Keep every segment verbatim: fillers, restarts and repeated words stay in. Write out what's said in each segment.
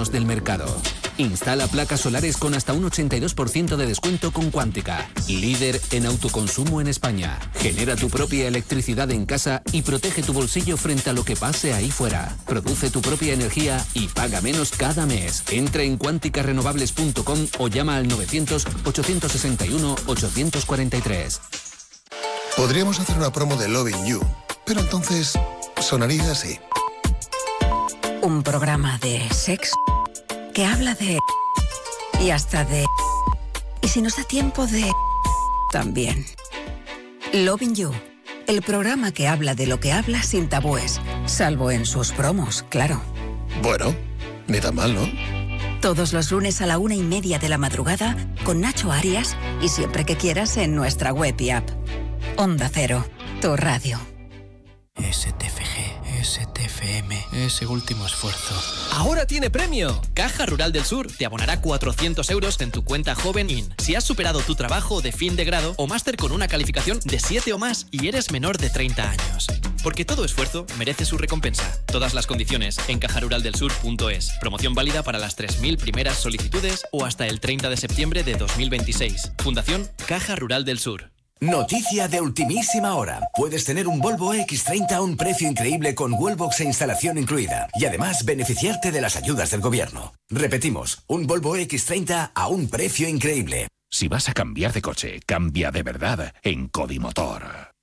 menos del mercado. Instala placas solares con hasta un ochenta y dos por ciento de descuento con Cuántica, líder en autoconsumo en España. Genera tu propia electricidad en casa y protege tu bolsillo frente a lo que pase ahí fuera. Produce tu propia energía y paga menos cada mes. Entra en cuántica renovables punto com o llama al novecientos, ochocientos sesenta y uno, ochocientos cuarenta y tres. Podríamos hacer una promo de Loving You, pero entonces sonaría así. Un programa de sexo que habla de... y hasta de... y si nos da tiempo de... también. Loving You, el programa que habla de lo que habla sin tabúes, salvo en sus promos, claro. Bueno, ni tan mal, ¿no? Todos los lunes a la una y media de la madrugada con Nacho Arias y siempre que quieras en nuestra web y app. Onda Cero, tu radio. S T F G, S T F M, ese último esfuerzo. ¡Ahora tiene premio! Caja Rural del Sur te abonará cuatrocientos euros en tu cuenta Joven In si has superado tu trabajo de fin de grado o máster con una calificación de siete o más y eres menor de treinta años. Porque todo esfuerzo merece su recompensa. Todas las condiciones en caja rural del sur punto es. Promoción válida para las tres mil primeras solicitudes o hasta el treinta de septiembre de dos mil veintiséis. Fundación Caja Rural del Sur. Noticia de ultimísima hora. Puedes tener un Volvo equis treinta a un precio increíble con Wallbox e instalación incluida. Y además beneficiarte de las ayudas del gobierno. Repetimos, un Volvo equis treinta a un precio increíble. Si vas a cambiar de coche, cambia de verdad en Codimotor.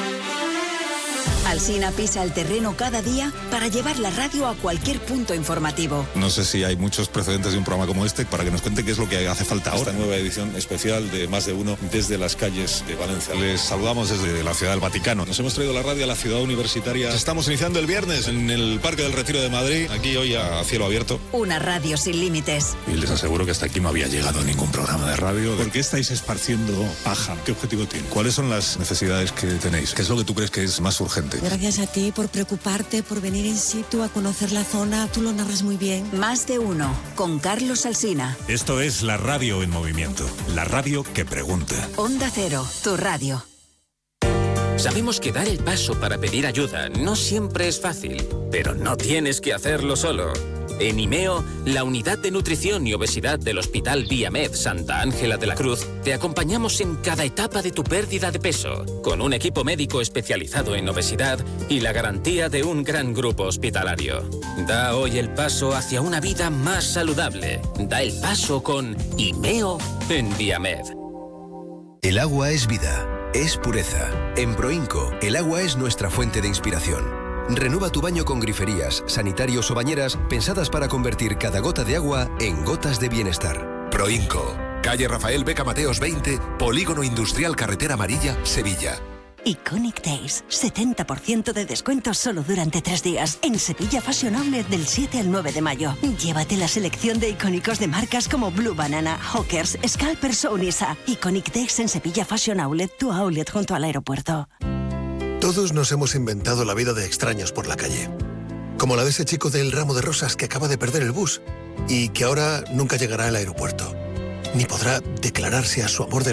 Alsina pisa el terreno cada día para llevar la radio a cualquier punto informativo. No sé si hay muchos precedentes de un programa como este para que nos cuente qué es lo que hace falta ahora. Esta nueva edición especial de Más de Uno desde las calles de Valencia. Les saludamos desde la Ciudad del Vaticano. Nos hemos traído la radio a la ciudad universitaria. Estamos iniciando el viernes en el Parque del Retiro de Madrid, aquí hoy a cielo abierto. Una radio sin límites. Y les aseguro que hasta aquí no había llegado ningún programa de radio. ¿Por qué estáis esparciendo paja? ¿Qué objetivo tiene? ¿Cuáles son las necesidades que tenéis? ¿Qué es lo que tú crees que es más urgente? Gracias a ti por preocuparte, por venir in situ a conocer la zona. Tú lo narras muy bien. Más de Uno, con Carlos Alsina. Esto es la radio en movimiento. La radio que pregunta. Onda Cero, tu radio. Sabemos que dar el paso para pedir ayuda no siempre es fácil, pero no tienes que hacerlo solo. En IMEO, la unidad de nutrición y obesidad del Hospital Viamed Santa Ángela de la Cruz, te acompañamos en cada etapa de tu pérdida de peso, con un equipo médico especializado en obesidad y la garantía de un gran grupo hospitalario. Da hoy el paso hacia una vida más saludable. Da el paso con IMEO en Viamed. El agua es vida, es pureza. En Proinco, el agua es nuestra fuente de inspiración. Renueva tu baño con griferías, sanitarios o bañeras pensadas para convertir cada gota de agua en gotas de bienestar. Proinco, calle Rafael Beca Mateos veinte, Polígono Industrial Carretera Amarilla, Sevilla. Iconic Days, setenta por ciento de descuento solo durante tres días en Sevilla Fashion Outlet del siete al nueve de mayo. Llévate la selección de icónicos de marcas como Blue Banana, Hawkers, Scalpers o Unisa. Iconic Days en Sevilla Fashion Outlet, tu outlet junto al aeropuerto. Todos nos hemos inventado la vida de extraños por la calle. Como la de ese chico del ramo de rosas que acaba de perder el bus y que ahora nunca llegará al aeropuerto, ni podrá declararse a su amor de